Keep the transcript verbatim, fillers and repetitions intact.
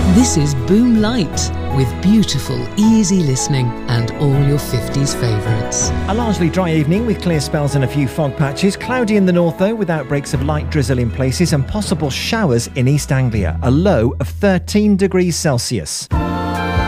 This is Boom Light, with beautiful, easy listening and all your fifties favourites. A largely dry evening with clear spells and a few fog patches. Cloudy in the north though, with outbreaks of light drizzle in places and possible showers in East Anglia. A low of thirteen degrees Celsius.